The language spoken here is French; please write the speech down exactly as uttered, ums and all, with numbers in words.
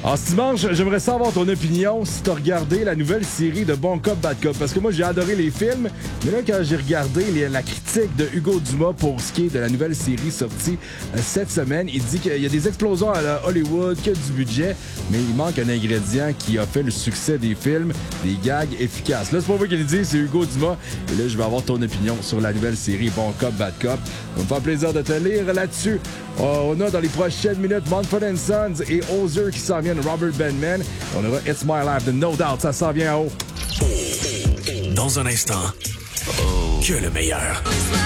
En ce dimanche, j'aimerais savoir ton opinion si t'as regardé la nouvelle série de Bon Cop, Bad Cop. Parce que moi, j'ai adoré les films, mais là, quand j'ai regardé les, la critique de Hugo Dumas pour ce qui est de la nouvelle série sortie euh, cette semaine, il dit qu'il y a des explosions à la Hollywood, que du budget, mais il manque un ingrédient qui a fait le succès des films, des gags efficaces. Là, c'est pas moi qui le dis, c'est Hugo Dumas. Et là, je vais avoir ton opinion sur la nouvelle série Bon Cop, Bad Cop. Ça va me faire plaisir de te lire là-dessus. Oh, on a dans les prochaines minutes Mumford and Sons et Ozer qui s'en viennent, Robert Benman. On aura It's My Life de No Doubt, ça s'en vient en haut. Dans un instant, que le meilleur.